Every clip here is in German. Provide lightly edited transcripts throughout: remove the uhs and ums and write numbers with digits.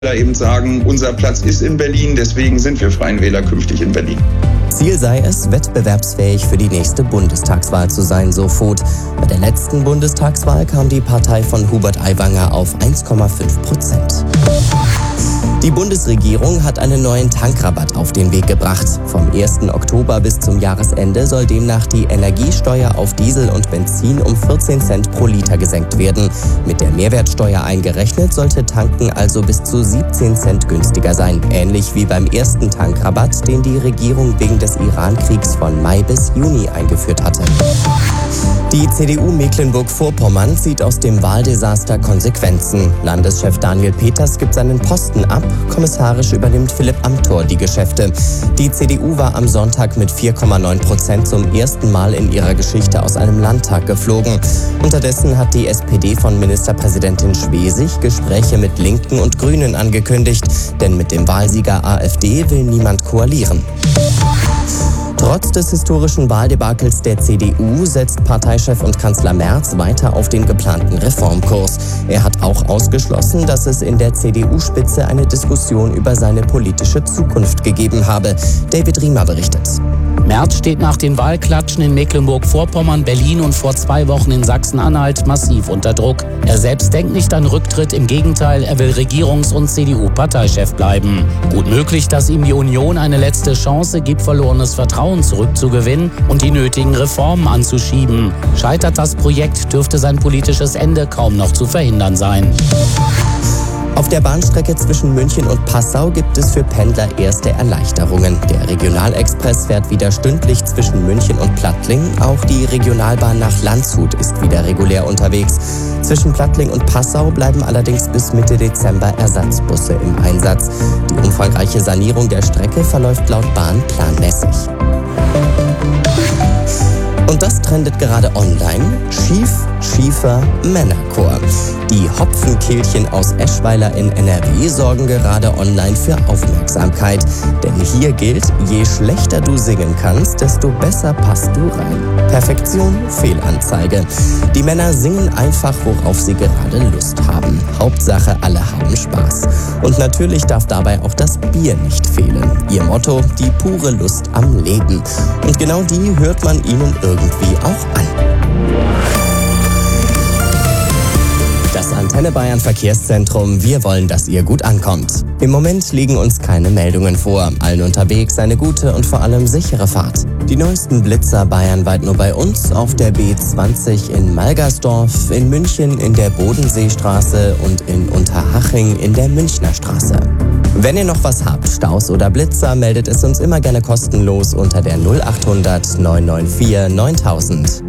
eben sagen, unser Platz ist in Berlin, deswegen sind wir Freien Wähler künftig in Berlin. Ziel sei es, wettbewerbsfähig für die nächste Bundestagswahl zu sein, so Voth. Bei der letzten Bundestagswahl kam die Partei von Hubert Aiwanger auf 1,5%. Die Bundesregierung hat einen neuen Tankrabatt auf den Weg gebracht. Vom 1. Oktober bis zum Jahresende soll demnach die Energiesteuer auf Diesel und Benzin um 14 Cent pro Liter gesenkt werden. Mit der Mehrwertsteuer eingerechnet sollte Tanken also bis zu 17 Cent günstiger sein. Ähnlich wie beim ersten Tankrabatt, den die Regierung wegen des Iran-Kriegs von Mai bis Juni eingeführt hatte. Die CDU Mecklenburg-Vorpommern zieht aus dem Wahldesaster Konsequenzen. Landeschef Daniel Peters gibt seinen Posten ab, kommissarisch übernimmt Philipp Amthor die Geschäfte. Die CDU war am Sonntag mit 4,9% zum ersten Mal in ihrer Geschichte aus einem Landtag geflogen. Unterdessen hat die SPD von Ministerpräsidentin Schwesig Gespräche mit Linken und Grünen angekündigt, denn mit dem Wahlsieger AfD will niemand koalieren. Trotz des historischen Wahldebakels der CDU setzt Parteichef und Kanzler Merz weiter auf den geplanten Reformkurs. Er hat auch ausgeschlossen, dass es in der CDU-Spitze eine Diskussion über seine politische Zukunft gegeben habe. David Riemer berichtet. Merz steht nach den Wahlklatschen in Mecklenburg-Vorpommern, Berlin und vor 2 Wochen in Sachsen-Anhalt massiv unter Druck. Er selbst denkt nicht an Rücktritt, im Gegenteil, er will Regierungs- und CDU-Parteichef bleiben. Gut möglich, dass ihm die Union eine letzte Chance gibt, verlorenes Vertrauen zurückzugewinnen und die nötigen Reformen anzuschieben. Scheitert das Projekt, dürfte sein politisches Ende kaum noch zu verhindern sein. Auf der Bahnstrecke zwischen München und Passau gibt es für Pendler erste Erleichterungen. Der Regionalexpress fährt wieder stündlich zwischen München und Plattling. Auch die Regionalbahn nach Landshut ist wieder regulär unterwegs. Zwischen Plattling und Passau bleiben allerdings bis Mitte Dezember Ersatzbusse im Einsatz. Die umfangreiche Sanierung der Strecke verläuft laut Bahn planmäßig. Und das trendet gerade online. Schiefer, Männerchor. Die Hopfenkehlchen aus Eschweiler in NRW sorgen gerade online für Aufmerksamkeit. Denn hier gilt, je schlechter du singen kannst, desto besser passt du rein. Perfektion, Fehlanzeige. Die Männer singen einfach, worauf sie gerade Lust haben. Hauptsache, alle haben Spaß. Und natürlich darf dabei auch das Bier nicht fehlen. Ihr Motto, die pure Lust am Leben. Und genau die hört man ihnen irgendwie auch an. Das Antenne Bayern Verkehrszentrum, wir wollen, dass ihr gut ankommt. Im Moment liegen uns keine Meldungen vor. Allen unterwegs eine gute und vor allem sichere Fahrt. Die neuesten Blitzer bayernweit nur bei uns auf der B20 in Malgersdorf, in München in der Bodenseestraße und in Unterhaching in der Münchner Straße. Wenn ihr noch was habt, Staus oder Blitzer, meldet es uns immer gerne kostenlos unter der 0800 994 9000.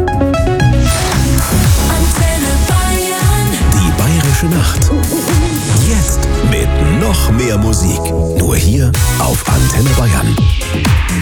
Bayerische Nacht. Jetzt mit noch mehr Musik. Nur hier auf Antenne Bayern.